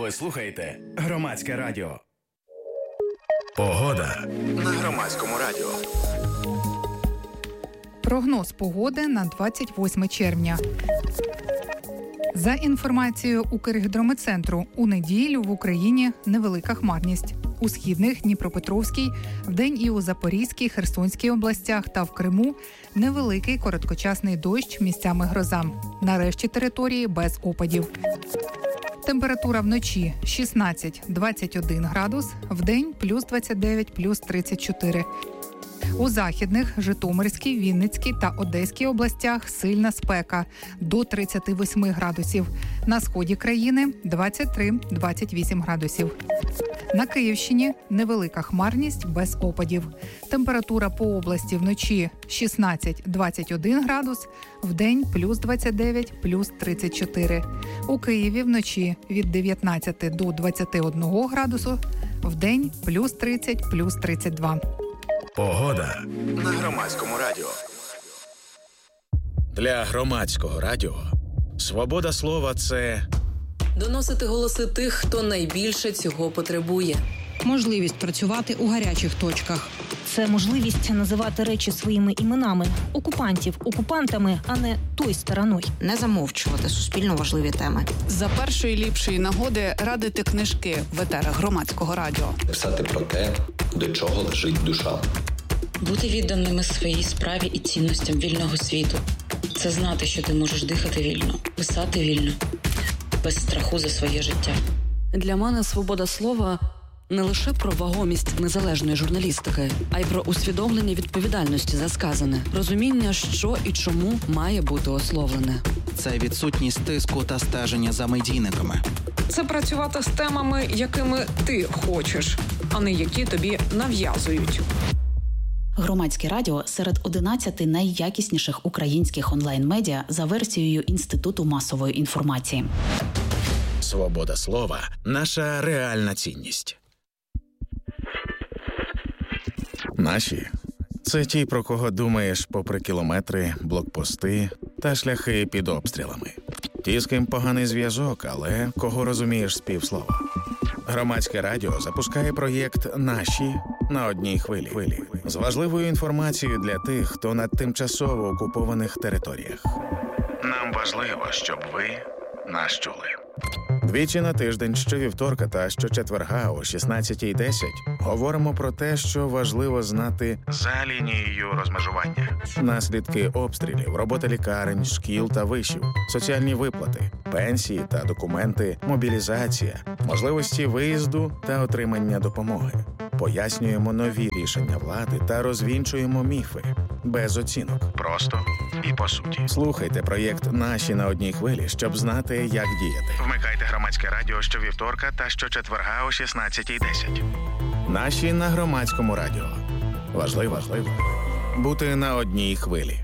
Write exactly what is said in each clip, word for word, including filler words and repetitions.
Ви слухаєте Громадське радіо. Погода на Громадському радіо. Прогноз погоди на двадцять восьме червня. За інформацією Укргідрометцентру, у неділю в Україні невелика хмарність. У східних, Дніпропетровській, вдень і у Запорізькій, Херсонській областях та в Криму невеликий короткочасний дощ, місцями гроза. На решті території без опадів. Температура вночі шістнадцять - двадцять один градус, вдень плюс двадцять дев'ять - плюс тридцять чотири. У західних, Житомирській, Вінницькій та Одеській областях сильна спека – до тридцять вісім градусів. На сході країни – двадцять три - двадцять вісім градусів. На Київщині невелика хмарність без опадів. Температура по області вночі шістнадцять - двадцять один градус, вдень плюс двадцять дев'ять - плюс тридцять чотири. У Києві вночі від дев'ятнадцяти до двадцяти одного градусу, вдень плюс тридцять - плюс тридцять два. Погода на Громадському радіо. Для Громадського радіо свобода слова – це доносити голоси тих, хто найбільше цього потребує. Можливість працювати у гарячих точках. Це можливість називати речі своїми іменами. Окупантів окупантами, а не той стороною. Не замовчувати суспільно важливі теми. За першої ліпшої нагоди радити книжки в етерах Громадського радіо. Писати про те, до чого лежить душа. Бути відданими своїй справі і цінностям вільного світу. Це знати, що ти можеш дихати вільно, писати вільно, без страху за своє життя. Для мене свобода слова – не лише про вагомість незалежної журналістики, а й про усвідомлення відповідальності за сказане, розуміння, що і чому має бути ословлене. Це відсутність тиску та стеження за медійниками. Це працювати з темами, якими ти хочеш, а не які тобі нав'язують. Громадське радіо серед одинадцяти найякісніших українських онлайн-медіа за версією Інституту масової інформації. свобода слова – наша реальна цінність. Наші – це ті, про кого думаєш попри кілометри, блокпости та шляхи під обстрілами. Ті, з ким поганий зв'язок, але кого розумієш з півслова. Громадське радіо запускає проєкт «Наші» на одній хвилі. З важливою інформацією для тих, хто на тимчасово окупованих територіях. Нам важливо, щоб ви нас чули. Двічі на тиждень, щовівторка та щочетверга о шістнадцятій десять говоримо про те, що важливо знати за лінією розмежування. Наслідки обстрілів, робота лікарень, шкіл та вишів, соціальні виплати, пенсії та документи, мобілізація, можливості виїзду та отримання допомоги. Пояснюємо нові рішення влади та розвінчуємо міфи. Без оцінок. Просто і по суті. Слухайте проєкт «Наші» на одній хвилі, щоб знати, як діяти. Вмикайте Громадське радіо щовівторка та щочетверга о шістнадцятій десять. «Наші» на Громадському радіо. Важливо, важливо бути на одній хвилі.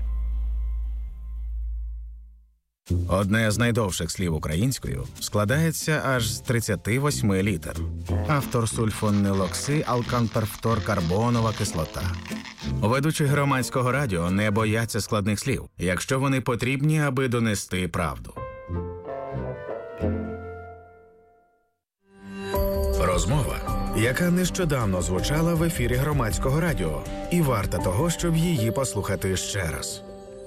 Одне з найдовших слів українською складається аж з тридцяти восьми літер. Автор сульфонилоксиалканперфторкарбонова кислота. Ведучі Громадського радіо не бояться складних слів, якщо вони потрібні, аби донести правду. Розмова, яка нещодавно звучала в ефірі Громадського радіо, і варта того, щоб її послухати ще раз.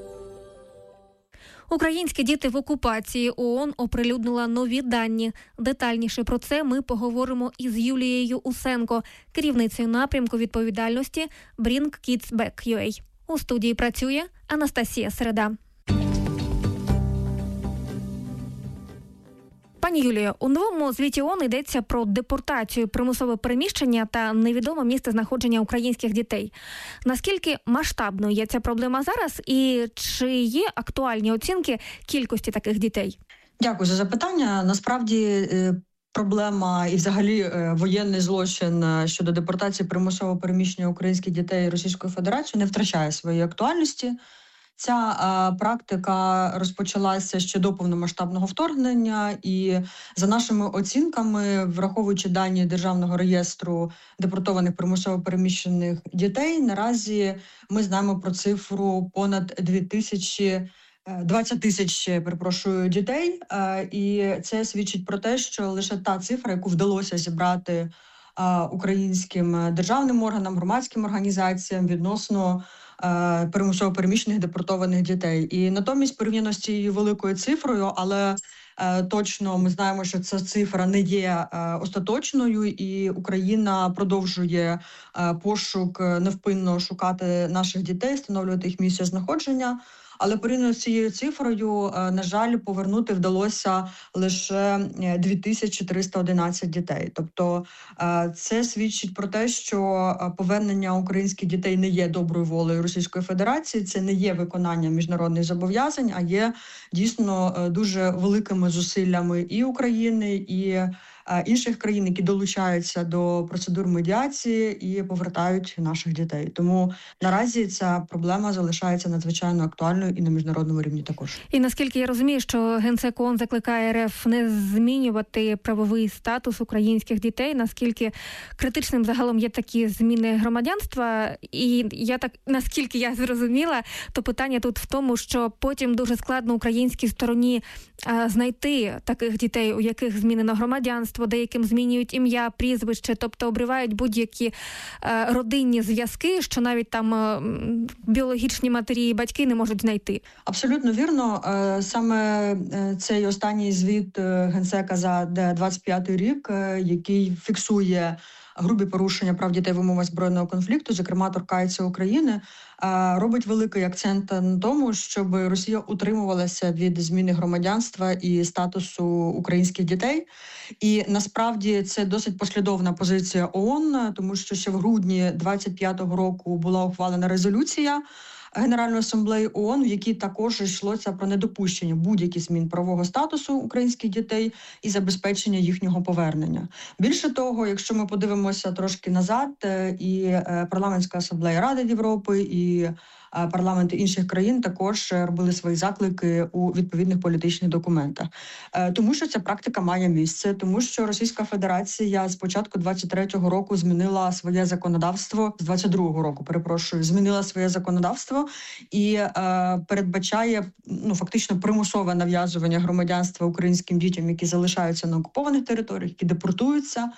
Українські діти в окупації. ООН оприлюднила нові дані. Детальніше про це ми поговоримо із Юлією Усенко, керівницею напрямку відповідальності Bring Kids Back ю ей. У студії працює Анастасія Середа. Пані Юлія, у новому звіті ООН йдеться про депортацію, примусове переміщення та невідоме місце знаходження українських дітей. Наскільки масштабною є ця проблема зараз і чи є актуальні оцінки кількості таких дітей? Дякую за запитання. Насправді проблема і взагалі воєнний злочин щодо депортації примусового переміщення українських дітей Російською Федерацією не втрачає своєї актуальності. Ця а, практика розпочалася ще до повномасштабного вторгнення, і за нашими оцінками, враховуючи дані Державного реєстру депортованих примусово переміщених дітей, наразі ми знаємо про цифру понад дві тисячі двадцять тисяч, перепрошую, дітей. І це свідчить про те, що лише та цифра, яку вдалося зібрати українським державним органам, громадським організаціям відносно примусово переміщених депортованих дітей. І натомість, порівняно з цією великою цифрою, але точно ми знаємо, що ця цифра не є остаточною, і Україна продовжує пошук, невпинно шукати наших дітей, встановлювати їх місце знаходження. Але порівняно з цією цифрою, на жаль, повернути вдалося лише дві тисячі триста одинадцять дітей. Тобто це свідчить про те, що повернення українських дітей не є доброю волею Російської Федерації, це не є виконання міжнародних зобов'язань, а є дійсно дуже великими зусиллями і України, і інших країн, які долучаються до процедур медіації і повертають наших дітей. Тому наразі ця проблема залишається надзвичайно актуальною і на міжнародному рівні також. І наскільки я розумію, що Генсек ООН закликає РФ не змінювати правовий статус українських дітей, наскільки критичним загалом є такі зміни громадянства, і я так, наскільки я зрозуміла, то питання тут в тому, що потім дуже складно українській стороні а, знайти таких дітей, у яких змінено громадянство, деяким змінюють ім'я, прізвище, тобто обривають будь-які е, родинні зв'язки, що навіть там е, біологічні матері і батьки не можуть знайти. Абсолютно вірно. Е, саме е, цей останній звіт е, Генсека за двадцять п'ятий рік, е, який фіксує грубі порушення прав дітей в умовах збройного конфлікту, зокрема торкається України, робить великий акцент на тому, щоб Росія утримувалася від зміни громадянства і статусу українських дітей. І насправді це досить послідовна позиція ООН, тому що ще в грудні двадцять п'ятого року була ухвалена резолюція Генеральної асамблеї ООН, в якій також йшлося про недопущення будь-яких змін правового статусу українських дітей і забезпечення їхнього повернення. Більше того, якщо ми подивимося трошки назад, і Парламентська асамблея Ради Європи, і парламенти інших країн також робили свої заклики у відповідних політичних документах. Тому що ця практика має місце, тому що Російська Федерація з початку двадцять третього року змінила своє законодавство, з двадцять другого року, перепрошую, змінила своє законодавство і е, передбачає ну, фактично примусове нав'язування громадянства українським дітям, які залишаються на окупованих територіях, які депортуються.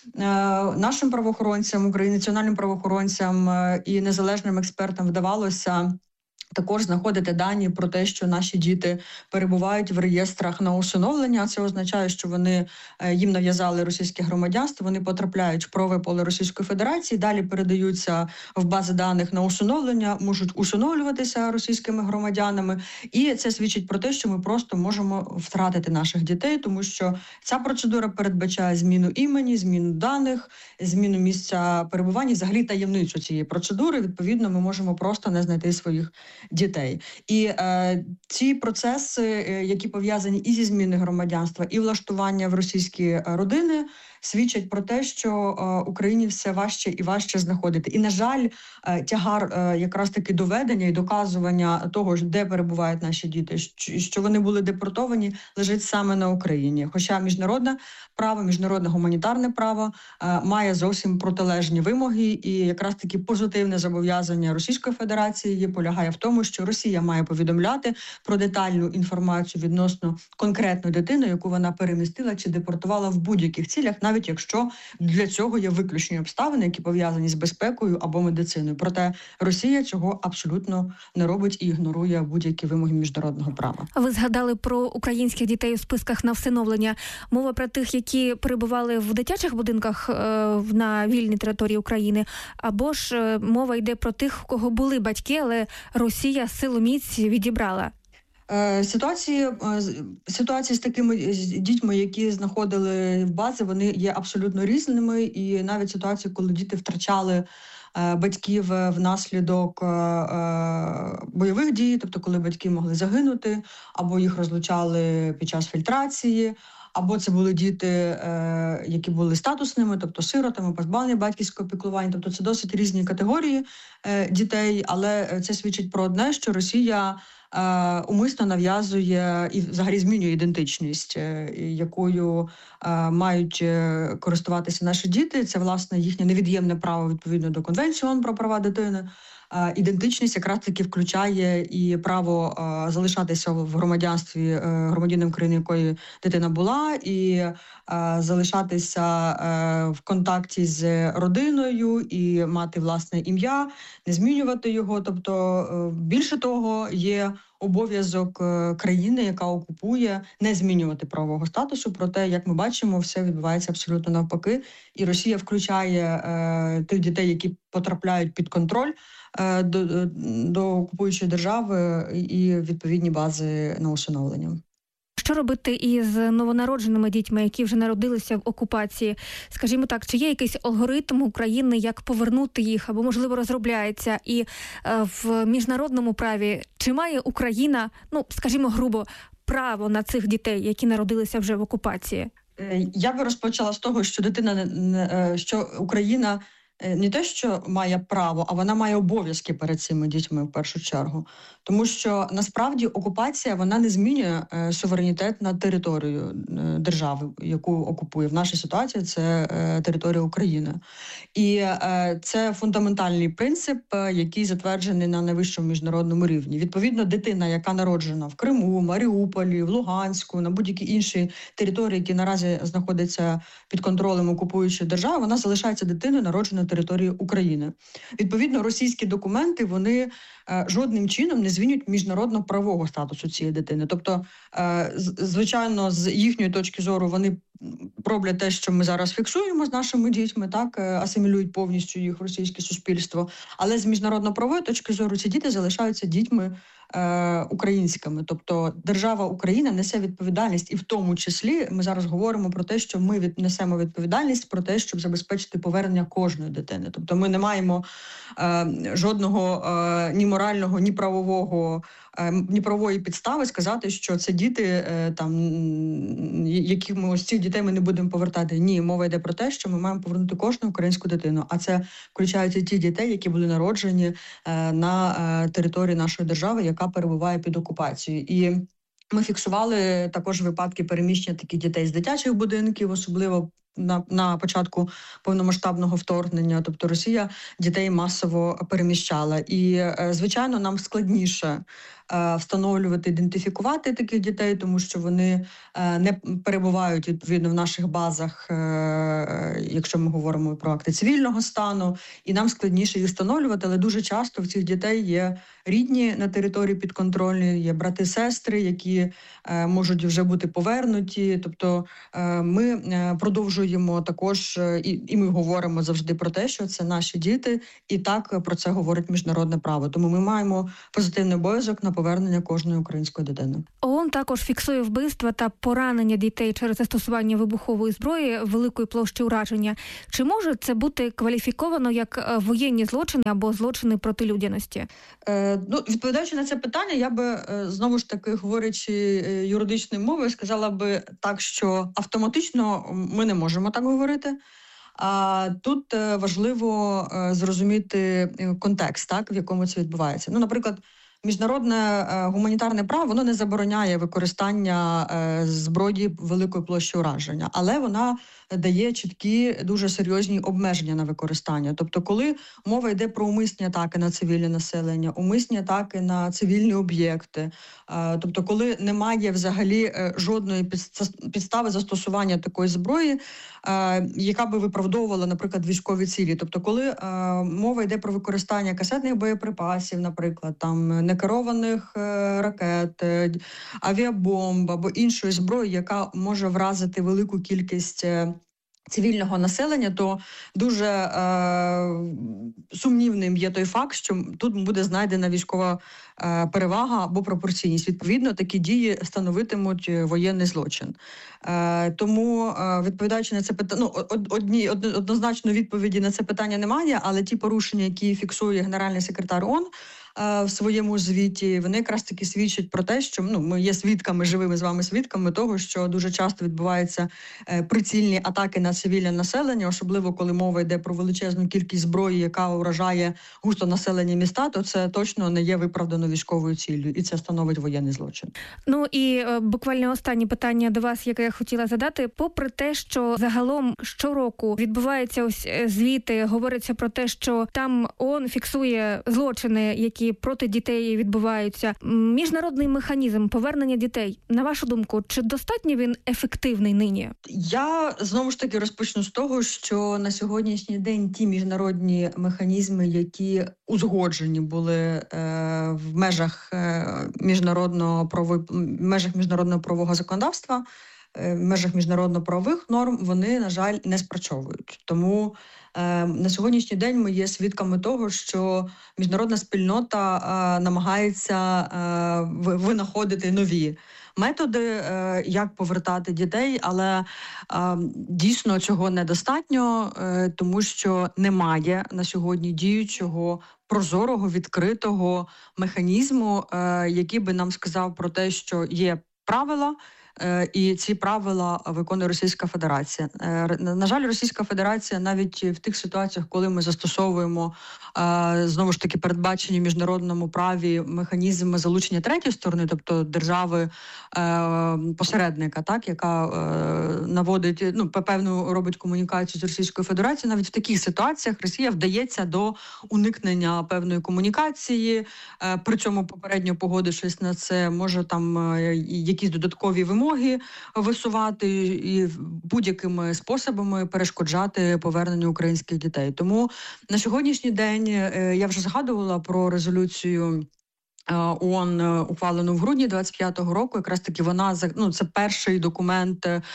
Нашим правоохоронцям, Україні, національним правоохоронцям і незалежним експертам вдавалося також знаходити дані про те, що наші діти перебувають в реєстрах на усиновлення. Це означає, що вони їм нав'язали російське громадянство, вони потрапляють в правове поле Російської Федерації, далі передаються в бази даних на усиновлення, можуть усиновлюватися російськими громадянами. І це свідчить про те, що ми просто можемо втратити наших дітей, тому що ця процедура передбачає зміну імені, зміну даних, зміну місця перебування, взагалі таємницю цієї процедури. Відповідно, ми можемо просто не знайти своїх дітей. І е, ці процеси, які пов'язані і зі зміною громадянства, і влаштування в російські родини, свідчать про те, що е, Україні все важче і важче знаходити. І, на жаль, е, тягар е, якраз таки доведення і доказування того, де перебувають наші діти, що, що вони були депортовані, лежить саме на Україні. Хоча міжнародне право, міжнародне гуманітарне право е, має зовсім протилежні вимоги, і якраз таки позитивне зобов'язання Російської Федерації полягає в тому, що Росія має повідомляти про детальну інформацію відносно конкретної дитини, яку вона перемістила чи депортувала в будь-яких цілях, навіть якщо для цього є виключні обставини, які пов'язані з безпекою або медициною. Проте Росія цього абсолютно не робить і ігнорує будь-які вимоги міжнародного права. Ви згадали про українських дітей у списках на всиновлення. Мова про тих, які перебували в дитячих будинках е, на вільній території України, або ж е, мова йде про тих, у кого були батьки, але Росія силоміць відібрала. Ситуації, ситуації з такими дітьми, які знаходили в базі, вони є абсолютно різними. І навіть ситуації, коли діти втрачали батьків внаслідок бойових дій, тобто коли батьки могли загинути, або їх розлучали під час фільтрації, або це були діти, які були статусними, тобто сиротами, позбавлені батьківського піклування. Тобто це досить різні категорії дітей, але це свідчить про одне, що Росія умисно нав'язує і взагалі змінює ідентичність, якою мають користуватися наші діти. Це, власне, їхнє невід'ємне право відповідно до Конвенції ООН про права дитини. ідентичність якраз таки включає і право залишатися в громадянстві громадянином країни, якої дитина була, і залишатися в контакті з родиною і мати власне ім'я, не змінювати його. Тобто, більше того, є обов'язок країни, яка окупує, не змінювати правового статусу. Проте, як ми бачимо, все відбувається абсолютно навпаки. І Росія включає е, тих дітей, які потрапляють під контроль е, до, до окупуючої держави, і відповідні бази на усиновлення. Що робити із новонародженими дітьми, які вже народилися в окупації? Скажімо так, чи є якийсь алгоритм України, як повернути їх, або, можливо, розробляється? І е, в міжнародному праві, чи має Україна, ну, скажімо грубо, право на цих дітей, які народилися вже в окупації? Я би розпочала з того, що дитина, що Україна не те, що має право, а вона має обов'язки перед цими дітьми в першу чергу. Тому що насправді окупація, вона не змінює е, суверенітет над територією е, держави, яку окупує. В нашій ситуації це е, територія України. І е, це фундаментальний принцип, е, який затверджений на найвищому міжнародному рівні. Відповідно, дитина, яка народжена в Криму, Маріуполі, в Луганську, на будь-які інші території, які наразі знаходяться під контролем окупуючої держави, вона залишається дитиною, народженою на території України. Відповідно, російські документи, вони е, жодним чином не змінюють міжнародно-правового статусу цієї дитини. Тобто, е, звичайно, з їхньої точки зору вони роблять те, що ми зараз фіксуємо з нашими дітьми, так, асимілюють повністю їх в російське суспільство. Але з міжнародно-правової точки зору ці діти залишаються дітьми е, українськими. Тобто держава Україна несе відповідальність, і в тому числі ми зараз говоримо про те, що ми від, несемо відповідальність про те, щоб забезпечити повернення кожної дитини. Тобто ми не маємо е, жодного е, ні морального, ні правового ні правової підстави сказати, що це діти, там, які ми ось цих дітей ми не будемо повертати. Ні, мова йде про те, що ми маємо повернути кожну українську дитину. А це включають і ті дітей, які були народжені на території нашої держави, яка перебуває під окупацією. І ми фіксували також випадки переміщення таких дітей з дитячих будинків, особливо на, на початку повномасштабного вторгнення. Тобто Росія дітей масово переміщала. І, звичайно, нам складніше встановлювати, ідентифікувати таких дітей, тому що вони не перебувають, відповідно, в наших базах, якщо ми говоримо про акти цивільного стану, і нам складніше їх встановлювати, але дуже часто в цих дітей є рідні на території підконтрольної, є брати-сестри, які можуть вже бути повернуті. Тобто ми продовжуємо також, і, і ми говоримо завжди про те, що це наші діти, і так про це говорить міжнародне право. Тому ми маємо позитивний обов'язок на повернення кожної української дитини. ООН також фіксує вбивства та поранення дітей через застосування вибухової зброї великої площі ураження. Чи може це бути кваліфіковано як воєнні злочини або злочини проти людяності? Е, ну, відповідаючи на це питання, я би, знову ж таки, говорячи юридичною мовою, сказала би так, що автоматично ми не можемо так говорити. А тут важливо зрозуміти контекст, так, в якому це відбувається. Ну, наприклад, міжнародне е, гуманітарне право, воно не забороняє використання е, зброї великої площі ураження, але вона дає чіткі, дуже серйозні обмеження на використання. Тобто, коли мова йде про умисні атаки на цивільне населення, умисні атаки на цивільні об'єкти, е, тобто, коли немає взагалі е, жодної підстави застосування такої зброї, е, яка би виправдовувала, наприклад, військові цілі. Тобто, коли е, мова йде про використання касетних боєприпасів, наприклад, там некерованих е, ракет, е, авіабомб або іншої зброї, яка може вразити велику кількість е, цивільного населення, то дуже е, сумнівним є той факт, що тут буде знайдена військова е, перевага або пропорційність. Відповідно, такі дії становитимуть воєнний злочин. Е, тому, е, відповідаючи на це питання, ну, одні, однозначно відповіді на це питання немає, але ті порушення, які фіксує Генеральний секретар ООН, в своєму звіті, вони якраз таки свідчать про те, що ну, ми є свідками, живими з вами свідками того, що дуже часто відбуваються прицільні атаки на цивільне населення, особливо коли мова йде про величезну кількість зброї, яка уражає густонаселені міста, то це точно не є виправдано військовою ціллю, і це становить воєнний злочин. Ну і е, буквально останнє питання до вас, яке я хотіла задати. Попри те, що загалом щороку відбуваються ось звіти, говориться про те, що там ООН фіксує злочини, які проти дітей відбуваються. Міжнародний механізм повернення дітей, на вашу думку, чи достатньо він ефективний нині? Я знову ж таки розпочну з того, що на сьогоднішній день ті міжнародні механізми, які узгоджені були е, в межах е, міжнародного правового в межах міжнародного правового законодавства, е, в межах міжнародно-правових норм, вони, на жаль, не спрацьовують. Тому е, на сьогоднішній день ми є свідками того, що міжнародна спільнота е, намагається е, винаходити нові методи, як повертати дітей, але дійсно цього недостатньо, тому що немає на сьогодні діючого, прозорого, відкритого механізму, який би нам сказав про те, що є правила, і ці правила виконує Російська Федерація. На жаль, Російська Федерація навіть в тих ситуаціях, коли ми застосовуємо знову ж таки передбачені в міжнародному праві механізми залучення третьої сторони, тобто держави посередника, так, яка наводить, ну, певну робить комунікацію з Російською Федерацією, навіть в таких ситуаціях Росія вдається до уникнення певної комунікації, при цьому попередньо погодившись на це, може там якісь додаткові вимоги висувати і будь-якими способами перешкоджати поверненню українських дітей. Тому на сьогоднішній день я вже згадувала про резолюцію ООН, ухвалену в грудні двадцять п'ятого року. Якраз таки вона, ну, це перший документ е,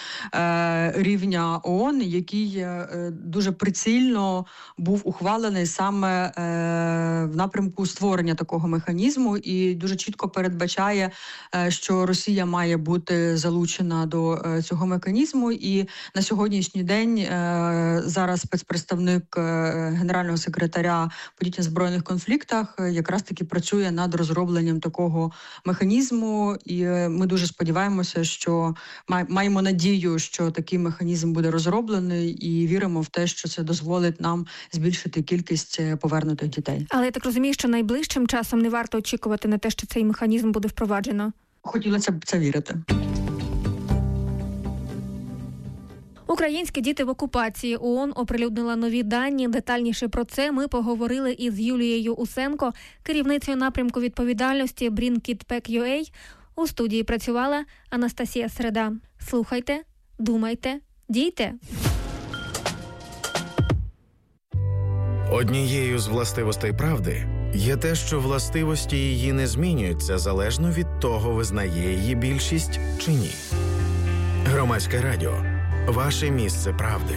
рівня ООН, який е, дуже прицільно був ухвалений саме е, в напрямку створення такого механізму і дуже чітко передбачає, е, що Росія має бути залучена до е, цього механізму. І на сьогоднішній день е, зараз спецпредставник е, генерального секретаря по дітям в збройних конфліктах е, якраз таки працює над розробленням розробленням такого механізму, і ми дуже сподіваємося, що маємо надію, що такий механізм буде розроблений, і віримо в те, що це дозволить нам збільшити кількість повернутих дітей. Але я так розумію, що найближчим часом не варто очікувати на те, що цей механізм буде впроваджено. Хотілося б це вірити. Українські діти в окупації. ООН оприлюднила нові дані. Детальніше про це ми поговорили із Юлією Усенко, керівницею напрямку відповідальності Bring-Kit-Back.ua. У студії працювала Анастасія Середа. Слухайте, думайте, дійте. Однією з властивостей правди є те, що властивості її не змінюються залежно від того, визнає її більшість чи ні. Громадське радіо. Ваше місце правди.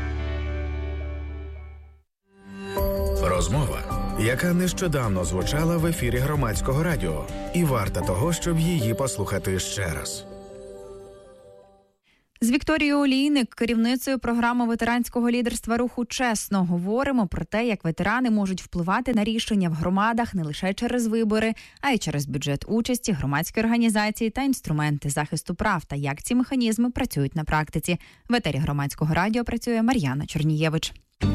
Розмова, яка нещодавно звучала в ефірі Громадського радіо, і варта того, щоб її послухати ще раз. З Вікторією Олійник, керівницею програми ветеранського лідерства руху «Чесно», говоримо про те, як ветерани можуть впливати на рішення в громадах не лише через вибори, а й через бюджет участі, громадські організації та інструменти захисту прав, та як ці механізми працюють на практиці. В етері Громадського радіо працює Мар'яна Чорнієвич.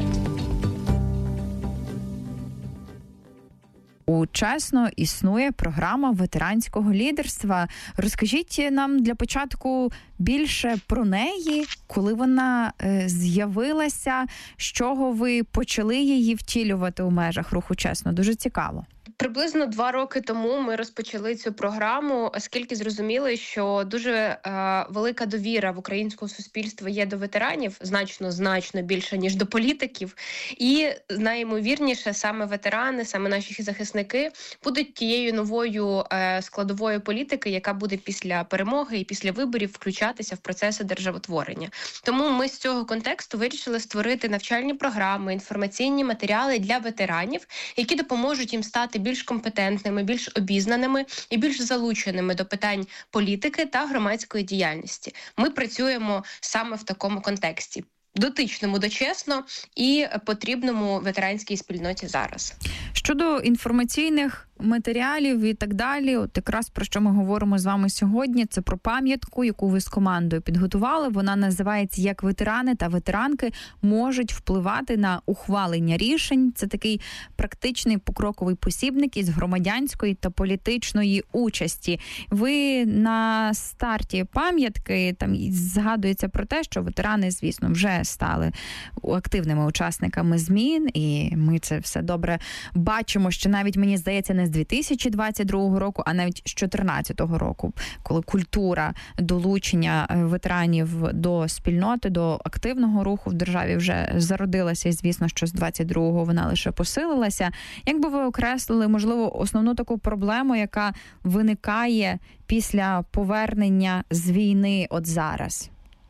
У «Чесно» існує програма ветеранського лідерства. Розкажіть нам для початку більше про неї, коли вона е, з'явилася, з чого ви почали її втілювати у межах руху «Чесно». Дуже цікаво. Приблизно два роки тому ми розпочали цю програму, оскільки зрозуміли, що дуже е, велика довіра в українського суспільства є до ветеранів, значно-значно більше, ніж до політиків. І найімовірніше саме ветерани, саме наші захисники будуть тією новою е, складовою політики, яка буде після перемоги і після виборів включатися в процеси державотворення. Тому ми з цього контексту вирішили створити навчальні програми, інформаційні матеріали для ветеранів, які допоможуть їм стати більш більш компетентними, більш обізнаними і більш залученими до питань політики та громадської діяльності. Ми працюємо саме в такому контексті, дотичному до «Чесно» і потрібному ветеранській спільноті зараз. Щодо інформаційних матеріалів і так далі. От якраз про що ми говоримо з вами сьогодні, це про пам'ятку, яку ви з командою підготували. Вона називається «Як ветерани та ветеранки можуть впливати на ухвалення рішень». Це такий практичний покроковий посібник із громадянської та політичної участі. Ви на старті пам'ятки, там згадується про те, що ветерани, звісно, вже стали активними учасниками змін, і ми це все добре бачимо, що навіть, мені здається, не з дві тисячі двадцять другого року, а навіть з дві тисячі чотирнадцятого року, коли культура долучення ветеранів до спільноти, до активного руху в державі вже зародилася, і, звісно, що з двадцять другого вона лише посилилася. Як би ви окреслили, можливо, основну таку проблему, яка виникає після повернення з війни от зараз?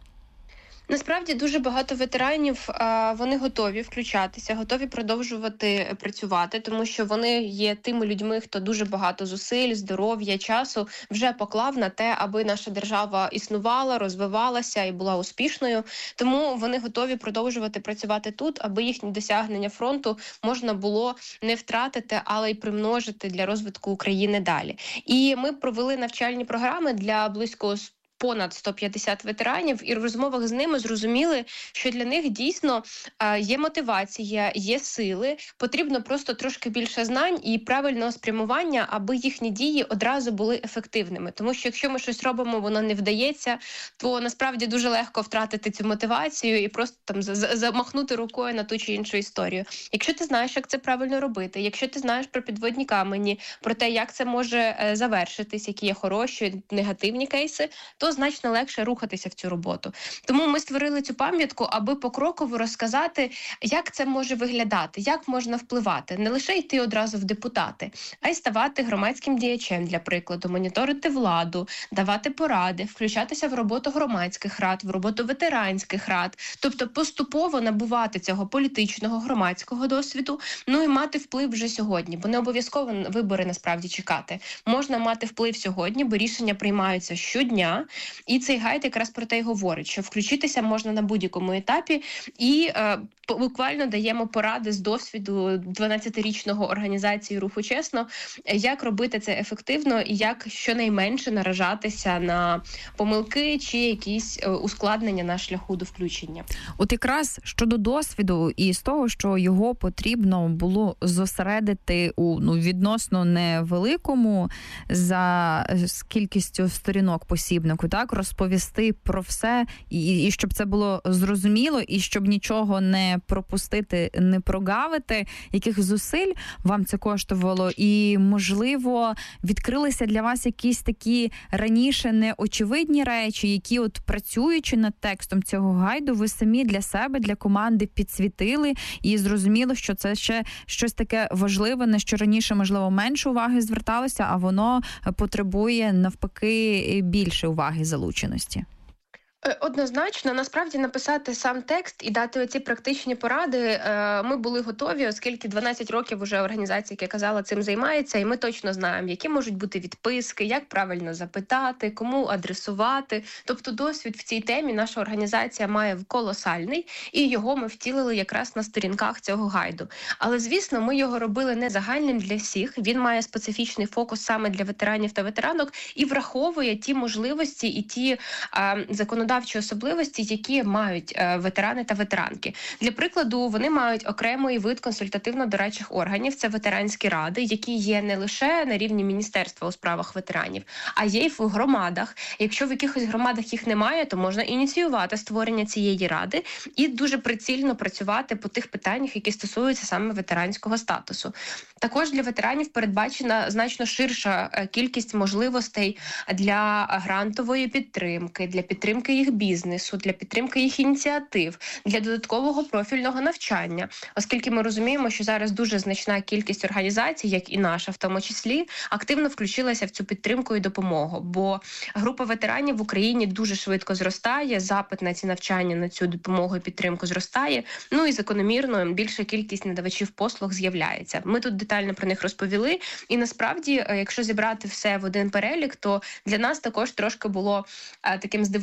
Насправді дуже багато ветеранів, вони готові включатися, готові продовжувати працювати, тому що вони є тими людьми, хто дуже багато зусиль, здоров'я, часу вже поклав на те, аби наша держава існувала, розвивалася і була успішною. Тому вони готові продовжувати працювати тут, аби їхні досягнення фронту можна було не втратити, але й примножити для розвитку України далі. І ми провели навчальні програми для близько понад сто п'ятдесят ветеранів, і в розмовах з ними зрозуміли, що для них дійсно є мотивація, є сили, потрібно просто трошки більше знань і правильного спрямування, аби їхні дії одразу були ефективними. Тому що якщо ми щось робимо, воно не вдається, то насправді дуже легко втратити цю мотивацію і просто там замахнути рукою на ту чи іншу історію. Якщо ти знаєш, як це правильно робити, якщо ти знаєш про підводні камені, про те, як це може завершитись, які є хороші, негативні кейси, то значно легше рухатися в цю роботу. Тому ми створили цю пам'ятку, аби покроково розказати, як це може виглядати, як можна впливати. Не лише йти одразу в депутати, а й ставати громадським діячем, для прикладу, моніторити владу, давати поради, включатися в роботу громадських рад, в роботу ветеранських рад. Тобто поступово набувати цього політичного, громадського досвіду, ну і мати вплив вже сьогодні. Бо не обов'язково вибори насправді чекати. Можна мати вплив сьогодні, бо рішення приймаються щодня. І цей гайд якраз про те й говорить, що включитися можна на будь-якому етапі, і е, буквально даємо поради з досвіду дванадцятирічного організації «Руху Чесно», як робити це ефективно і як щонайменше наражатися на помилки чи якісь ускладнення на шляху до включення. От якраз щодо досвіду і з того, що його потрібно було зосередити у ну, відносно невеликому за кількістю сторінок посібнику, так, розповісти про все, і, і щоб це було зрозуміло, і щоб нічого не пропустити, не прогавити, яких зусиль вам це коштувало, і, можливо, відкрилися для вас якісь такі раніше неочевидні речі, які от працюючи над текстом цього гайду, ви самі для себе, для команди підсвітили і зрозуміло, що це ще щось таке важливе, на що раніше, можливо, менше уваги зверталося, а воно потребує, навпаки, більше уваги залученості. Однозначно, насправді написати сам текст і дати оці практичні поради ми були готові, оскільки дванадцять років уже організація, яка казала, цим займається, і ми точно знаємо, які можуть бути відписки, як правильно запитати, кому адресувати. Тобто досвід в цій темі наша організація має колосальний, і його ми втілили якраз на сторінках цього гайду. Але, звісно, ми його робили не загальним для всіх, він має специфічний фокус саме для ветеранів та ветеранок і враховує ті можливості і ті а, законодавчі особливості, які мають е, ветерани та ветеранки. Для прикладу, вони мають окремий вид консультативно-дорадчих органів, це ветеранські ради, які є не лише на рівні Міністерства у справах ветеранів, а є й в громадах. Якщо в якихось громадах їх немає, то можна ініціювати створення цієї ради і дуже прицільно працювати по тих питаннях, які стосуються саме ветеранського статусу. Також для ветеранів передбачена значно ширша кількість можливостей для грантової підтримки, для підтримки їх бізнесу, для підтримки їх ініціатив, для додаткового профільного навчання, оскільки ми розуміємо, що зараз дуже значна кількість організацій, як і наша в тому числі, активно включилася в цю підтримку і допомогу, бо група ветеранів в Україні дуже швидко зростає, запит на ці навчання, на цю допомогу і підтримку зростає, ну і закономірно більша кількість надавачів послуг з'являється. Ми тут детально про них розповіли, і насправді, якщо зібрати все в один перелік, то для нас також трошки було а, таким здивуванням,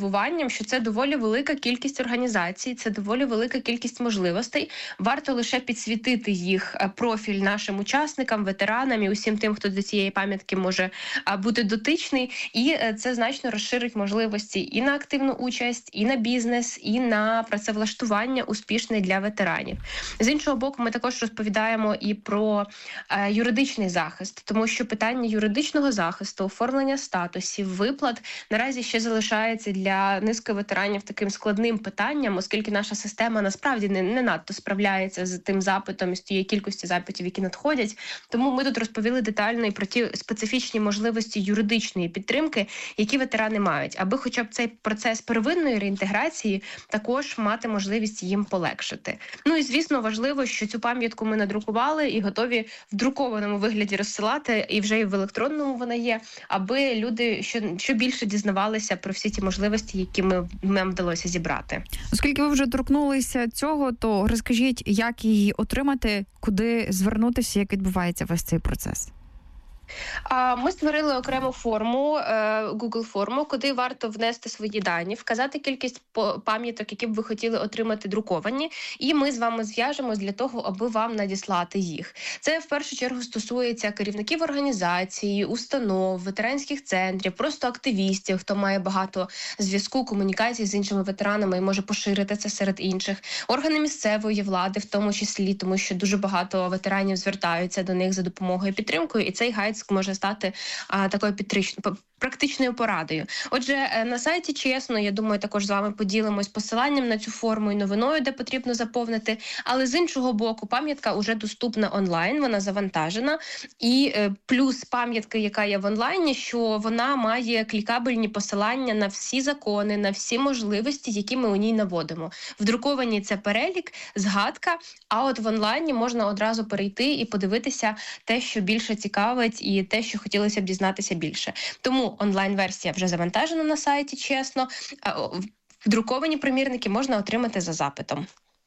розуміємо, що це доволі велика кількість організацій, це доволі велика кількість можливостей. Варто лише підсвітити їх профіль нашим учасникам, ветеранам і усім тим, хто до цієї пам'ятки може бути дотичний. І це значно розширить можливості і на активну участь, і на бізнес, і на працевлаштування успішне для ветеранів. З іншого боку, ми також розповідаємо і про е, юридичний захист, тому що питання юридичного захисту, оформлення статусів, виплат наразі ще залишається для низки ветеранів таким складним питанням, оскільки наша система насправді не, не надто справляється з тим запитом і з тієї кількості запитів, які надходять. Тому ми тут розповіли детально і про ті специфічні можливості юридичної підтримки, які ветерани мають, аби хоча б цей процес первинної реінтеграції також мати можливість їм полегшити. Ну і, звісно, важливо, що цю пам'ятку ми надрукували і готові в друкованому вигляді розсилати, і вже і в електронному вона є, аби люди що, що більше дізнавалися про всі ті можливості, які ми, нам вдалося зібрати. Оскільки ви вже торкнулися цього, то розкажіть, як її отримати, куди звернутися, як відбувається весь цей процес? Ми створили окрему форму, Google форму, куди варто внести свої дані, вказати кількість пам'яток, які б ви хотіли отримати друковані, і ми з вами зв'яжемось для того, аби вам надіслати їх. Це в першу чергу стосується керівників організацій, установ, ветеранських центрів, просто активістів, хто має багато зв'язку, комунікацій з іншими ветеранами і може поширити це серед інших. Органи місцевої влади в тому числі, тому що дуже багато ветеранів звертаються до них за допомогою і підтримкою, і цей гайд може стати а, такою підтричною, практичною порадою. Отже, на сайті Чесно, я думаю, також з вами поділимось посиланням на цю форму і новиною, де потрібно заповнити. Але з іншого боку, пам'ятка вже доступна онлайн, вона завантажена. І е, плюс пам'ятки, яка є в онлайні, що вона має клікабельні посилання на всі закони, на всі можливості, які ми у ній наводимо. В друкованій це перелік, згадка, а от в онлайні можна одразу перейти і подивитися те, що більше цікавить, і те, що хотілося б дізнатися більше. Тому онлайн-версія вже завантажена на сайті Чесно. Друковані примірники можна отримати за запитом.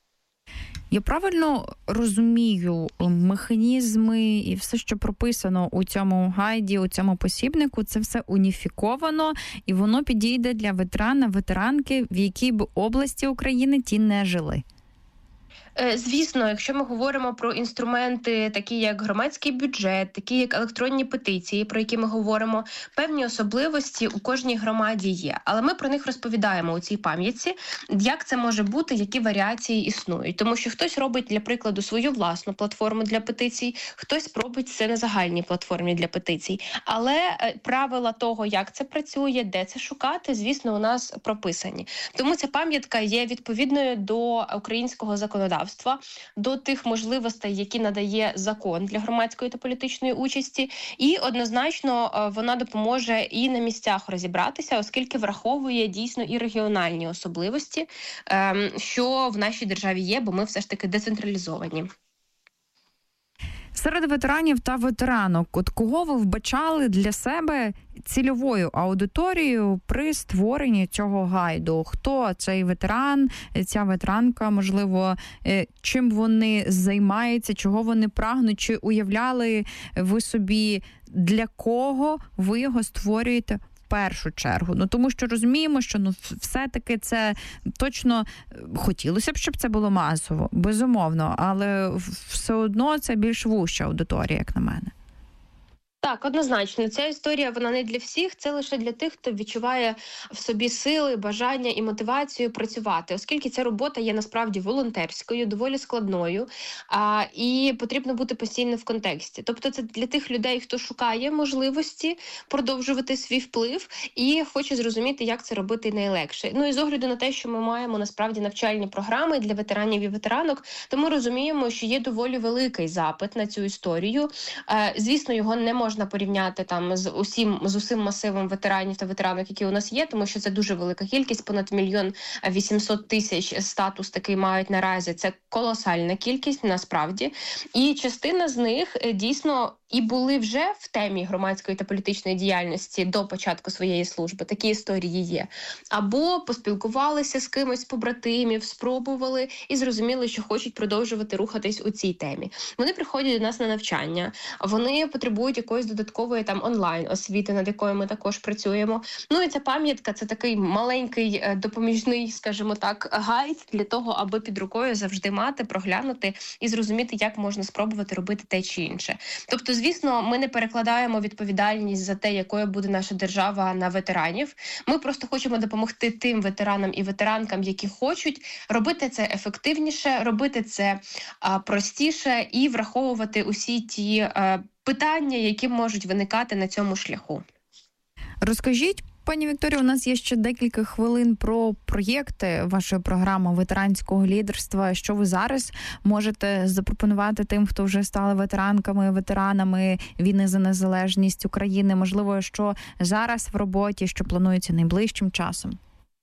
Я правильно розумію механізми і все, що прописано у цьому гайді, у цьому посібнику, це все уніфіковано, і воно підійде для ветерана, ветеранки, в якій б області України ті не жили? Звісно, якщо ми говоримо про інструменти, такі як громадський бюджет, такі як електронні петиції, про які ми говоримо, певні особливості у кожній громаді є. Але ми про них розповідаємо у цій пам'ятці, як це може бути, які варіації існують. Тому що хтось робить, для прикладу, свою власну платформу для петицій, хтось робить це на загальній платформі для петицій. Але правила того, як це працює, де це шукати, звісно, у нас прописані. Тому ця пам'ятка є відповідною до українського законодавства, до тих можливостей, які надає закон для громадської та політичної участі, і однозначно вона допоможе і на місцях розібратися, оскільки враховує дійсно і регіональні особливості, що в нашій державі є, бо ми все ж таки децентралізовані. Серед ветеранів та ветеранок, от кого ви вбачали для себе цільовою аудиторією при створенні цього гайду? Хто цей ветеран, ця ветеранка, можливо, чим вони займаються, чого вони прагнуть, чи уявляли ви собі, для кого ви його створюєте в першу чергу? Ну, тому що розуміємо, що ну, все-таки це точно хотілося б, щоб це було масово, безумовно, але все одно це більш вужча аудиторія, як на мене. Так, однозначно. Ця історія, вона не для всіх, це лише для тих, хто відчуває в собі сили, бажання і мотивацію працювати, оскільки ця робота є насправді волонтерською, доволі складною, а, і потрібно бути постійно в контексті. Тобто це для тих людей, хто шукає можливості продовжувати свій вплив і хоче зрозуміти, як це робити найлегше. Ну і з огляду на те, що ми маємо насправді навчальні програми для ветеранів і ветеранок, то ми розуміємо, що є доволі великий запит на цю історію. А, звісно, його не можна можна порівняти там з усім з усім масивом ветеранів та ветеранок, які у нас є, тому що це дуже велика кількість, понад мільйон вісімсот тисяч статус такий мають наразі. Це колосальна кількість насправді. І частина з них дійсно і були вже в темі громадської та політичної діяльності до початку своєї служби. Такі історії є. Або поспілкувалися з кимось з побратимів, спробували і зрозуміли, що хочуть продовжувати рухатись у цій темі. Вони приходять до нас на навчання, вони потребують якоїсь додаткової там онлайн-освіти, над якою ми також працюємо. Ну і ця пам'ятка – це такий маленький допоміжний, скажімо так, гайд для того, аби під рукою завжди мати, проглянути і зрозуміти, як можна спробувати робити те чи інше. Тобто, звісно, ми не перекладаємо відповідальність за те, якою буде наша держава, на ветеранів. Ми просто хочемо допомогти тим ветеранам і ветеранкам, які хочуть робити це ефективніше, робити це а, простіше і враховувати усі ті а, питання, які можуть виникати на цьому шляху. Розкажіть, пані Вікторія, у нас є ще декілька хвилин про проєкти вашої програми ветеранського лідерства. Що ви зараз можете запропонувати тим, хто вже стали ветеранками, ветеранами війни за незалежність України? Можливо, що зараз в роботі, що планується найближчим часом?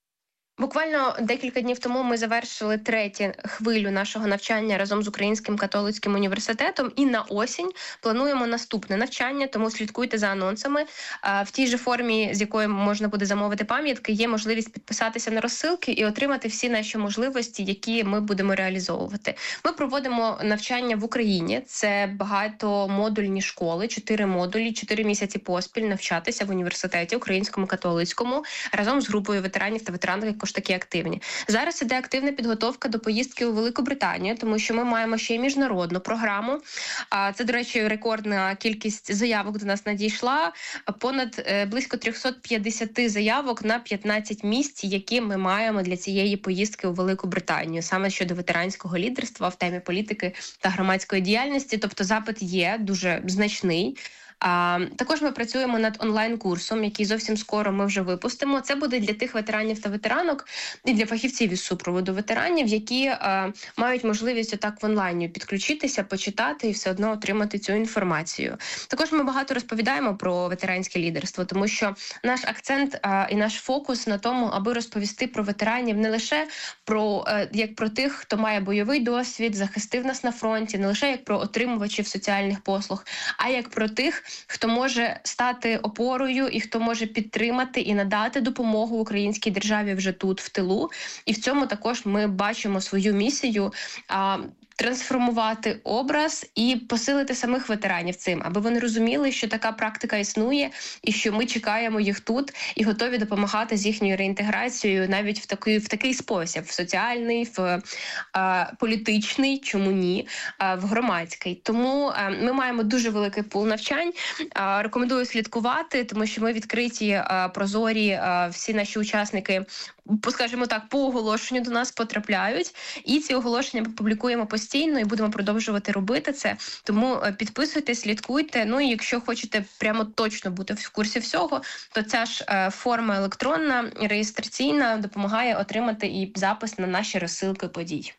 Буквально декілька днів тому ми завершили третю хвилю нашого навчання разом з Українським католицьким університетом, і на осінь плануємо наступне навчання, тому слідкуйте за анонсами. В тій же формі, з якої можна буде замовити пам'ятки, є можливість підписатися на розсилки і отримати всі наші можливості, які ми будемо реалізовувати. Ми проводимо навчання в Україні. Це багатомодульні школи, чотири модулі, чотири місяці поспіль навчатися в університеті Українському католицькому разом з групою ветеранів та ветеранок, такі активні. Зараз іде активна підготовка до поїздки у Велику Британію, тому що ми маємо ще й міжнародну програму. Це, до речі, рекордна кількість заявок до нас надійшла. Понад близько триста п'ятдесят заявок на п'ятнадцять місць, які ми маємо для цієї поїздки у Велику Британію, саме щодо ветеранського лідерства в темі політики та громадської діяльності. Тобто запит є дуже значний. А, також ми працюємо над онлайн-курсом, який зовсім скоро ми вже випустимо. Це буде для тих ветеранів та ветеранок і для фахівців із супроводу ветеранів, які а, мають можливість отак в онлайні підключитися, почитати і все одно отримати цю інформацію. Також ми багато розповідаємо про ветеранське лідерство, тому що наш акцент а, і наш фокус на тому, аби розповісти про ветеранів не лише про а, як про тих, хто має бойовий досвід, захистив нас на фронті, не лише як про отримувачів соціальних послуг, а як про тих, хто може стати опорою і хто може підтримати і надати допомогу українській державі вже тут, в тилу. І в цьому також ми бачимо свою місію а, трансформувати образ і посилити самих ветеранів цим, аби вони розуміли, що така практика існує і що ми чекаємо їх тут і готові допомагати з їхньою реінтеграцією навіть в такий, в такий спосіб, в соціальний, в а, політичний, чому ні, а, в громадський. Тому а, ми маємо дуже великий пул навчань. А, рекомендую слідкувати, тому що ми відкриті, а, прозорі, а, всі наші учасники, скажімо так, по оголошенню до нас потрапляють, і ці оголошення ми публікуємо постійно і будемо продовжувати робити це. Тому підписуйтесь, слідкуйте. Ну і якщо хочете прямо точно бути в курсі всього, то ця ж форма електронна, реєстраційна допомагає отримати і запис на наші розсилки подій.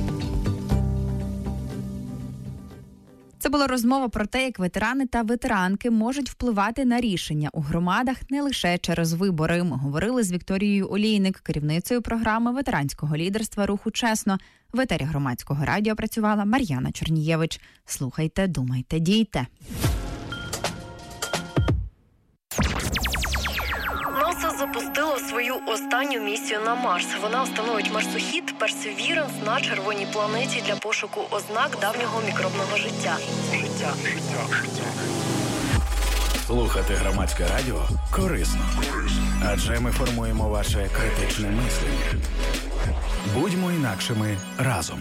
Це була розмова про те, як ветерани та ветеранки можуть впливати на рішення у громадах не лише через вибори. Ми говорили з Вікторією Олійник, керівницею програми ветеранського лідерства «Руху Чесно». В етері Громадського радіо працювала Мар'яна Чернієвич. Слухайте, думайте, дійте. НАСА запустила свою останню місію на Марс. Вона встановить марсохід Perseverance на червоній планеті для пошуку ознак давнього мікробного життя. Життя. Слухати Громадське радіо корисно. Адже ми формуємо ваше критичне мислення. Будьмо інакшими разом.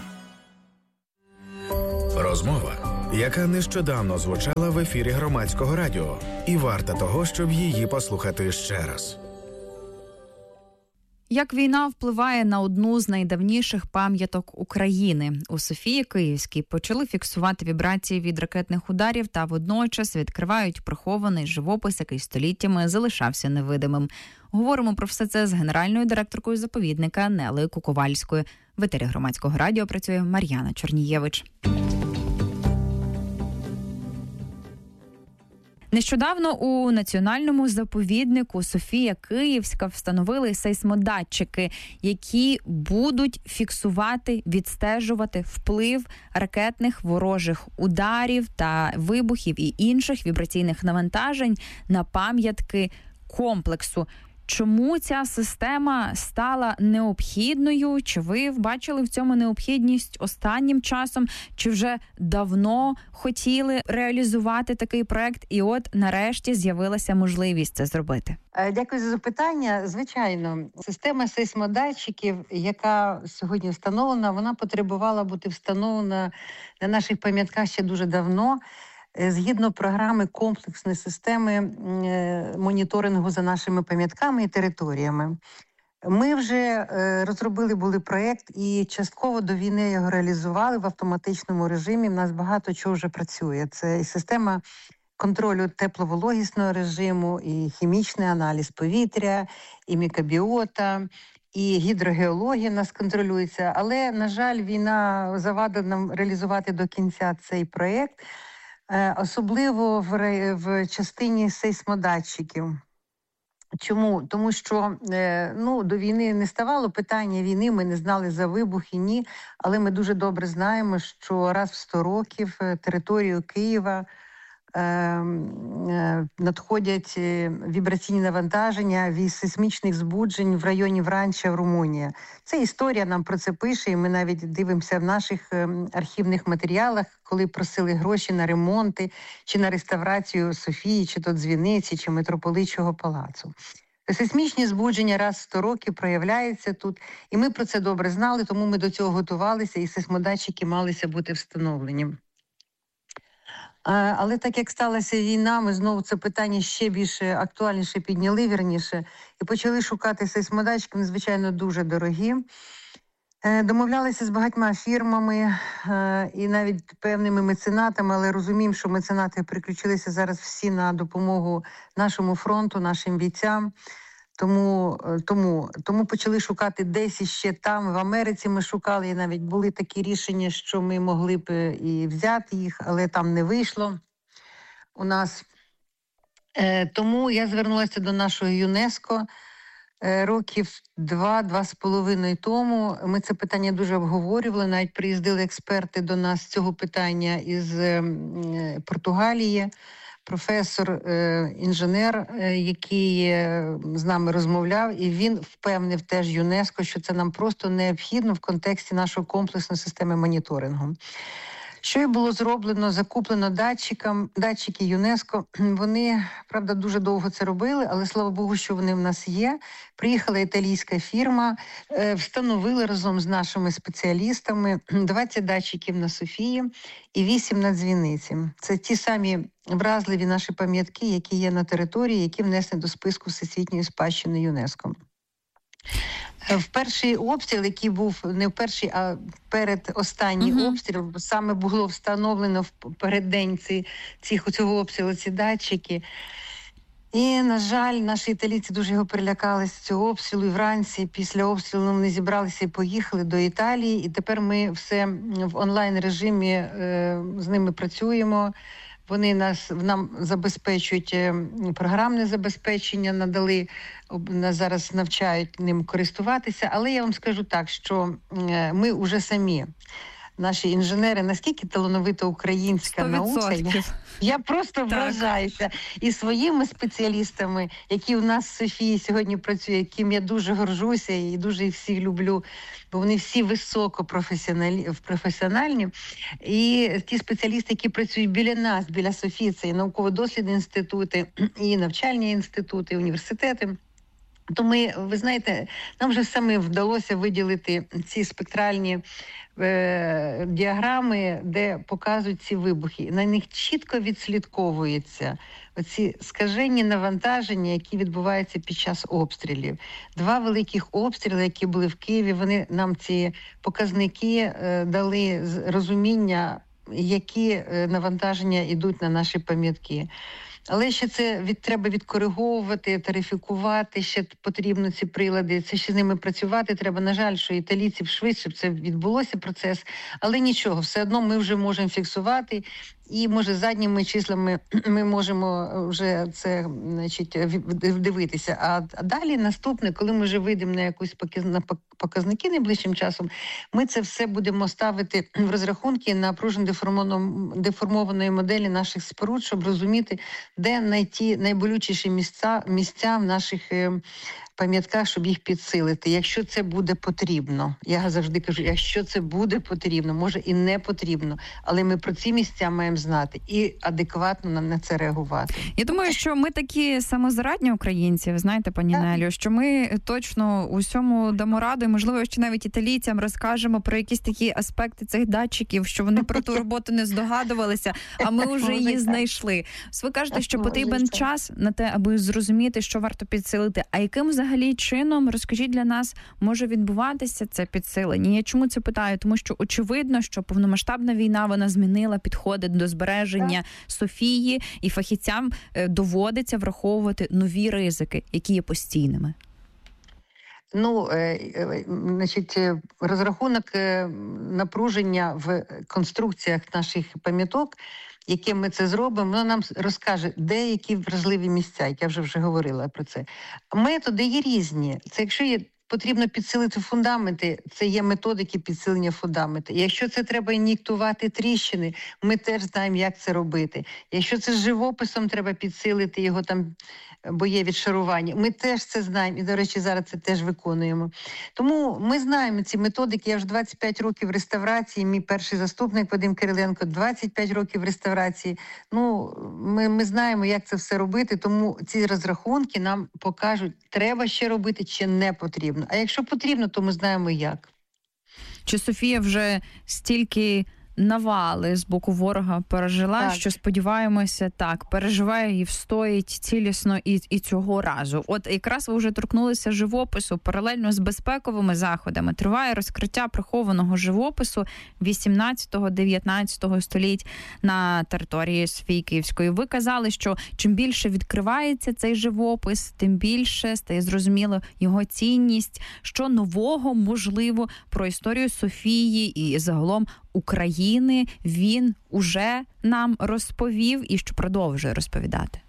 Розмова, яка нещодавно звучала в ефірі Громадського радіо, і варта того, щоб її послухати ще раз. Як війна впливає на одну з найдавніших пам'яток України? У Софії Київській почали фіксувати вібрації від ракетних ударів та водночас відкривають прихований живопис, який століттями залишався невидимим. Говоримо про все це з генеральною директоркою заповідника Нелею Куковальською. В етері Громадського радіо працює Мар'яна Чернієвич. Нещодавно у національному заповіднику Софія Київська встановили сейсмодатчики, які будуть фіксувати, відстежувати вплив ракетних ворожих ударів та вибухів і інших вібраційних навантажень на пам'ятки комплексу. Чому ця система стала необхідною? Чи ви бачили в цьому необхідність останнім часом? Чи вже давно хотіли реалізувати такий проект? І от нарешті з'явилася можливість це зробити. Дякую за запитання. Звичайно, система сейсмодатчиків, яка сьогодні встановлена, вона потребувала бути встановлена на наших пам'ятках ще дуже давно. Згідно програми комплексної системи моніторингу за нашими пам'ятками і територіями. Ми вже розробили були проєкт і частково до війни його реалізували в автоматичному режимі. У нас багато чого вже працює. Це і система контролю тепловологісного режиму, і хімічний аналіз повітря, і мікробіота, і гідрогеологія нас контролюється. Але, на жаль, війна завадила нам реалізувати до кінця цей проєкт. Особливо в, в частині сейсмодатчиків. Чому? Тому що ну, до війни не ставало питання війни, ми не знали за вибухи, ні. Але ми дуже добре знаємо, що раз в сто років територію Києва е, е, надходять вібраційні навантаження від сейсмічних збуджень в районі Вранча в Румунії. Це історія нам про це пише, і ми навіть дивимося в наших архівних матеріалах, коли просили гроші на ремонти, чи на реставрацію Софії, чи то Дзвіниці, чи Митрополичого палацу. Сейсмічні збудження раз в сто років проявляються тут, і ми про це добре знали, тому ми до цього готувалися, і сейсмодатчики малися бути встановлені. Але так як сталася війна, ми знову це питання ще більше актуальніше підняли, вірніше, і почали шукати сейсмодатчики, звичайно, дуже дорогі. Домовлялися з багатьма фірмами і навіть певними меценатами, але розуміємо, що меценати переключилися зараз всі на допомогу нашому фронту, нашим бійцям. Тому, тому, тому почали шукати десь іще там, в Америці ми шукали, і навіть були такі рішення, що ми могли б і взяти їх, але там не вийшло у нас. Тому я звернулася до нашого ЮНЕСКО років два-два з половиною тому. Ми це питання дуже обговорювали, навіть приїздили експерти до нас з цього питання із Португалії, професор, інженер, який з нами розмовляв, і він впевнив теж ЮНЕСКО, що це нам просто необхідно в контексті нашої комплексної системи моніторингу. Що і було зроблено, закуплено датчикам, датчики ЮНЕСКО. Вони, правда, дуже довго це робили, але, слава Богу, що вони в нас є. Приїхала італійська фірма, встановили разом з нашими спеціалістами двадцять датчиків на Софії і вісім на Дзвіниці. Це ті самі вразливі наші пам'ятки, які є на території, які внесені до списку Всесвітньої спадщини ЮНЕСКО. В перший обстріл, який був не в перший, а перед останній uh-huh. обстріл, саме було встановлено в переддень ці, ці, цього обстрілу ці датчики. І, на жаль, наші італійці дуже його перелякалися цього обстрілу. І вранці після обстрілу вони зібралися і поїхали до Італії. І тепер ми все в онлайн-режимі е, з ними працюємо. Вони нас нам забезпечують програмне забезпечення, надали, нас зараз навчають ним користуватися. Але я вам скажу так, що ми вже самі, наші інженери, наскільки талановита українська наука. Я, я просто вражаюся. І своїми спеціалістами, які у нас в Софії сьогодні працюють, яким я дуже горжуся і дуже їх всіх люблю, бо вони всі високопрофесіональні, професіональні. І ті спеціалісти, які працюють біля нас, біля Софії, це і науково-дослідні інститути, і навчальні інститути, і університети. То ми, ви знаєте, нам вже саме вдалося виділити ці спектральні е, діаграми, де показують ці вибухи. На них чітко відслідковується оці скажені навантаження, які відбуваються під час обстрілів. Два великих обстріли, які були в Києві, вони нам ці показники е, дали розуміння, які е, навантаження йдуть на наші пам'ятки. Але ще це від, треба відкориговувати, тарифікувати, ще потрібно ці прилади, це ще з ними працювати треба. На жаль, що італійців швидше б це відбулося процес, але нічого, все одно ми вже можемо фіксувати. і, може, задніми числами ми можемо вже це, значить, дивитися. А далі наступне, коли ми вже вийдемо на якусь показники найближчим часом, ми це все будемо ставити в розрахунки напружено деформованої моделі наших споруд, щоб розуміти, де знайти найболючіші місця, місця в наших пам'ятках, щоб їх підсилити. Якщо це буде потрібно, я завжди кажу, якщо це буде потрібно, може і не потрібно, але ми про ці місця маємо знати і адекватно на це реагувати. Я думаю, що ми такі самозарадні українці, ви знаєте, пані Нелю, що ми точно усьому дамо раду, і, можливо, ще навіть італійцям розкажемо про якісь такі аспекти цих датчиків, що вони про ту роботу не здогадувалися, а ми вже її знайшли. Ви кажете, що потрібен час на те, аби зрозуміти, що варто підсилити. А яким взагалі чином, розкажіть для нас, може відбуватися це підсилення? Я чому це питаю? Тому що очевидно, що повномасштабна війна, вона змінила підходи до збереження Софії, і фахівцям доводиться враховувати нові ризики, які є постійними. Ну, е, значить, розрахунок напруження в конструкціях наших пам'яток, яким ми це зробимо, воно нам розкаже, де які вразливі місця, як я вже вже говорила про це. Методи є різні. Це якщо є потрібно підсилити фундаменти, це є методики підсилення фундаменту. Якщо це треба ін'єктувати тріщини, ми теж знаємо, як це робити. Якщо це з живописом треба підсилити його там, бо є відшарування, ми теж це знаємо і, до речі, зараз це теж виконуємо. Тому ми знаємо ці методики. Я вже двадцять п'ять років в реставрації, мій перший заступник Вадим Кириленко двадцять п'ять років в реставрації. Ну, ми, ми знаємо, як це все робити, тому ці розрахунки нам покажуть, треба ще робити чи не потрібно. А якщо потрібно, то ми знаємо, як. Чи Софія вже стільки навали з боку ворога пережила, так, що, сподіваємося, так, переживає і встоїть цілісно і, і цього разу. От якраз ви вже торкнулися живопису. Паралельно з безпековими заходами триває розкриття прихованого живопису вісімнадцятого-дев'ятнадцятого століть на території Софії Київської. Ви казали, що чим більше відкривається цей живопис, тим більше стає зрозуміло його цінність, що нового, можливо, про історію Софії і загалом України він уже нам розповів і що продовжує розповідати.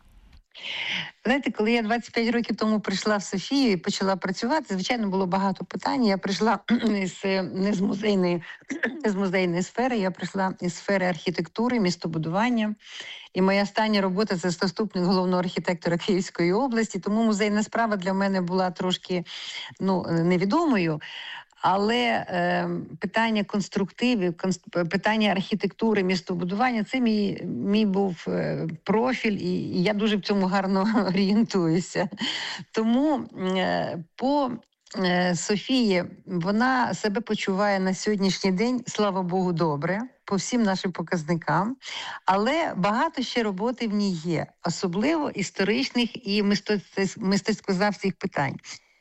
Знаєте, коли я двадцять п'ять років тому прийшла в Софію і почала працювати, звичайно, було багато питань. Я прийшла із, не, з музейної, не з музейної сфери, я прийшла із сфери архітектури, містобудування. І моя остання робота – це заступник головного архітектора Київської області, тому музейна справа для мене була трошки ну, невідомою. Але е, питання конструктивів, конст... питання архітектури, містобудування – це мій, мій був е, профіль, і, і я дуже в цьому гарно орієнтуюся. Тому е, по е, Софії вона себе почуває на сьогоднішній день, слава Богу, добре, по всім нашим показникам, але багато ще роботи в ній є, особливо історичних і мистецькознавчих питань.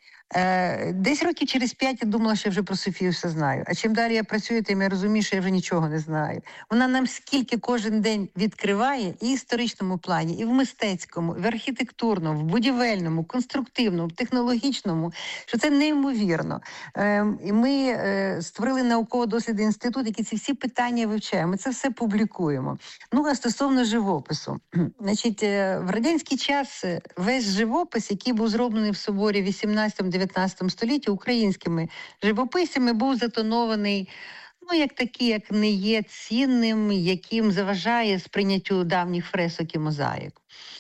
Десь років через п'ять я думала, що я вже про Софію все знаю. А чим далі я працюю, тим я розумію, що я вже нічого не знаю. Вона нам скільки кожен день відкриває і в історичному плані, і в мистецькому, і в архітектурному, в будівельному, конструктивному, в технологічному, що це неймовірно. І ми створили науково-дослідний інститут, який ці всі питання вивчає. Ми це все публікуємо. Ну, а стосовно живопису. Значить, в радянський час весь живопис, який був зроблений в соборі вісімнадцятому-дев'ятнадцятому столітті українськими живописцями, був затонований, ну, як такий, як не є цінним, яким заважає сприйняттю давніх фресок і мозаїк.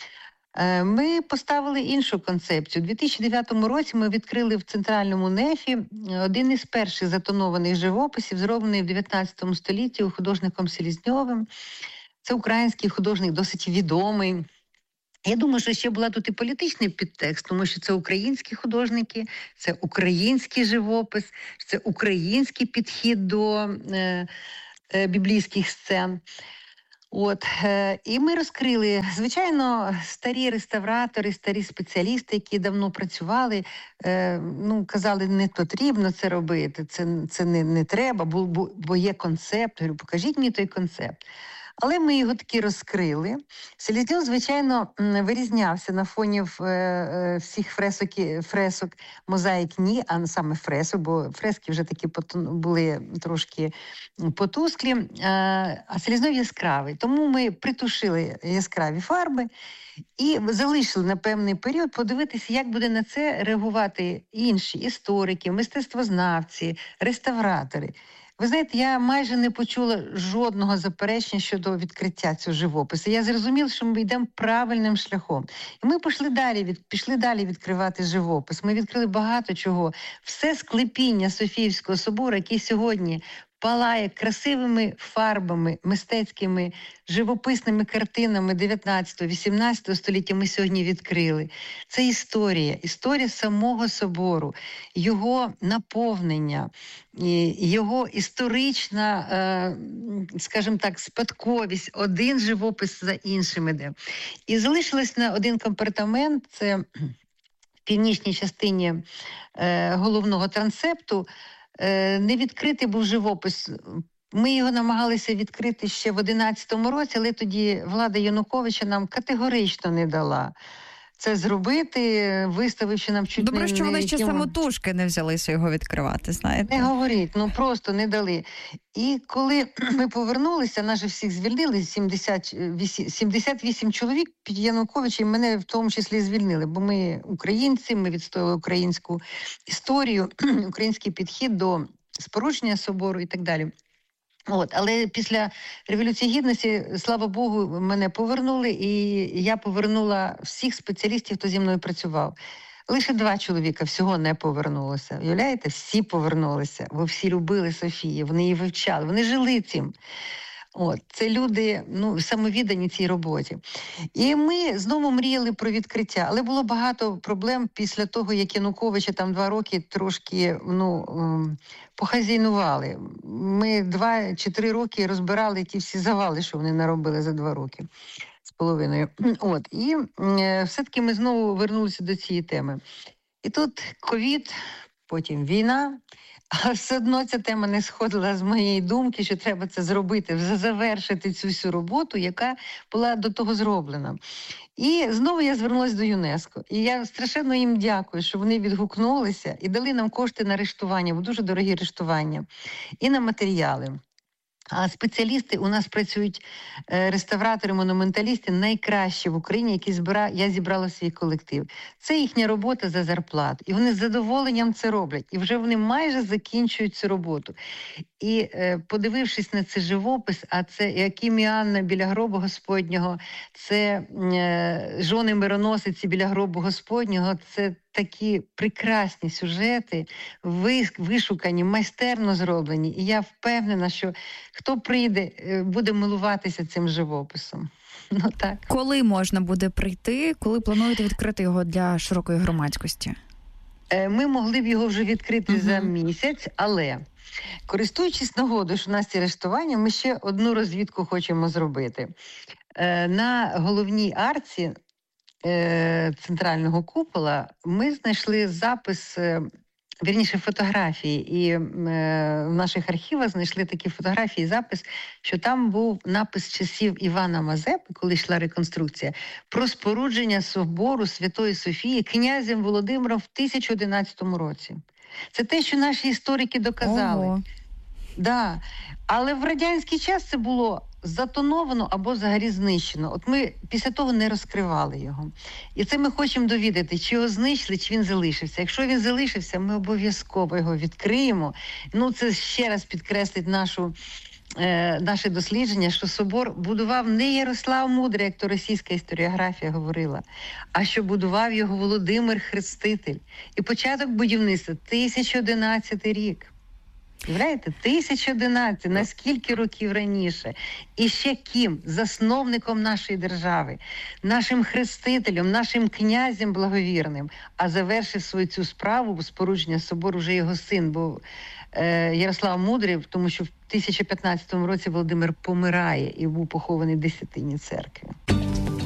Ми поставили іншу концепцію. У дві тисячі дев'ятому році ми відкрили в Центральному нефі один із перших затонованих живописів, зроблений в дев'ятнадцятому столітті художником Селезньовим. Це український художник, досить відомий. Я думаю, що ще була тут і політичний підтекст, тому що це українські художники, це український живопис, це український підхід до е, е, біблійських сцен. От, е, і ми розкрили, звичайно, старі реставратори, старі спеціалісти, які давно працювали, е, ну, казали, не потрібно це робити, це, це не, не треба, бо, бо, бо є концепт. Я говорю, покажіть мені той концепт. Але ми його таки розкрили. Селезньов, звичайно, вирізнявся на фоні всіх фресок, фресок мозаїк ні, а саме фресок, бо фрески вже такі були трошки потусклі, а Селезньов яскравий. Тому ми притушили яскраві фарби і залишили на певний період подивитися, як буде на це реагувати інші історики, мистецтвознавці, реставратори. Ви знаєте, я майже не почула жодного заперечення щодо відкриття цього живопису. Я зрозуміла, що ми йдемо правильним шляхом. І ми пішли далі, від, пішли далі відкривати живопис. Ми відкрили багато чого. Все склепіння Софіївського собору, який сьогодні палає красивими фарбами, мистецькими, живописними картинами дев'ятнадцятого-вісімнадцятого століття ми сьогодні відкрили. Це історія, історія самого собору, його наповнення, його історична, скажімо так, спадковість, один живопис за іншим іде. І залишилось на один компартамент, це в північній частині головного трансепту, не відкритий був живопис. Ми його намагалися відкрити ще в одинадцятому році, але тоді влада Януковича нам категорично не дала це зробити, виставивши нам чуть Добре, не... що вони ще яким... самотужки не взялися його відкривати, знаєте? Не говоріть, ну просто не дали. І коли ми повернулися, нас же всіх звільнили, сімдесят вісім, сімдесят вісім чоловік під Януковича, і мене в тому числі звільнили, бо ми українці, ми відстояли українську історію, український підхід до спорудження собору і так далі. От, але після Революції Гідності, слава Богу, мене повернули, і я повернула всіх спеціалістів, хто зі мною працював. Лише два чоловіка всього не повернулося. Уявляєте? Всі повернулися, бо всі любили Софію, вони її вивчали, вони жили цим. От, це люди, ну, самовіддані цій роботі. І ми знову мріяли про відкриття, але було багато проблем після того, як Януковича там два роки трошки, ну, похазяйнували. Ми два чи три роки розбирали ті всі завали, що вони наробили за два роки з половиною. От, і е, все-таки ми знову вернулися до цієї теми. І тут ковід, потім війна, а все одно ця тема не сходила з моєї думки, що треба це зробити, завершити цю всю роботу, яка була до того зроблена. І знову я звернулася до ЮНЕСКО. І я страшенно їм дякую, що вони відгукнулися і дали нам кошти на рештування, бо дуже дорогі рештування, і на матеріали. А спеціалісти у нас працюють, реставратори, монументалісти, найкращі в Україні, які збира... я зібрала в свій колектив. Це їхня робота за зарплату. І вони з задоволенням це роблять. І вже вони майже закінчують цю роботу. І е, подивившись на цей живопис, а це Яким і Анна біля гробу Господнього, це е, жони мироносиці біля гробу Господнього, це такі прекрасні сюжети, вишукані, майстерно зроблені. І я впевнена, що хто прийде, буде милуватися цим живописом. Ну, так. Коли можна буде прийти, коли плануєте відкрити його для широкої громадськості? Ми могли б його вже відкрити угу. за місяць, але користуючись нагодою, що у нас ці арештування, ми ще одну розвідку хочемо зробити. На головній арці центрального купола ми знайшли запис, вірніше фотографії, і в наших архівах знайшли такі фотографії, запис, що там був напис часів Івана Мазепи, коли йшла реконструкція, про спорудження собору Святої Софії князем Володимиром в тисяча одинадцятому році. Це те, що наші історики доказали. Ого. Да. Але в радянський час це було затоновано або взагалі знищено. От ми після того не розкривали його. І це ми хочемо довідати, чи його знищили, чи він залишився. Якщо він залишився, ми обов'язково його відкриємо. Ну, це ще раз підкреслить нашу, е, наше дослідження, що собор будував не Ярослав Мудрий, як то російська історіографія говорила, а що будував його Володимир Хреститель. І початок будівництва – тисяча одинадцятий рік. Уявляєте? тисяча одинадцятий, на скільки років раніше. І ще ким? Засновником нашої держави, нашим хрестителем, нашим князем благовірним. А завершив свою цю справу, спорудження собору, вже його син, бо е, Ярослав Мудрий, тому що в тисяча п'ятнадцятому році Володимир помирає і був похований в Десятині церкви.